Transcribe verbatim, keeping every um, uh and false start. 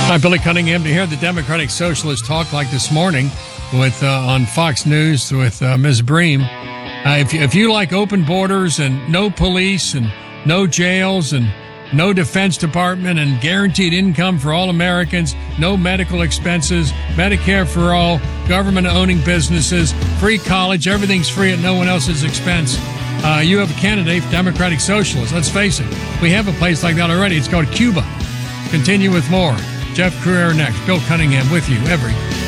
Hi, Billy Cunningham to hear the Democratic Socialists talk like this morning with uh, on Fox News with uh, Miz Bream. Uh, if, you, if you like open borders and no police and no jails and no Defense Department and guaranteed income for all Americans, no medical expenses, Medicare for all, government owning businesses, free college, everything's free at no one else's expense, uh, you have a candidate for Democratic Socialists. Let's face it, we have a place like that already. It's called Cuba. Continue with more. Jeff Crouere next. Bill Cunningham with you every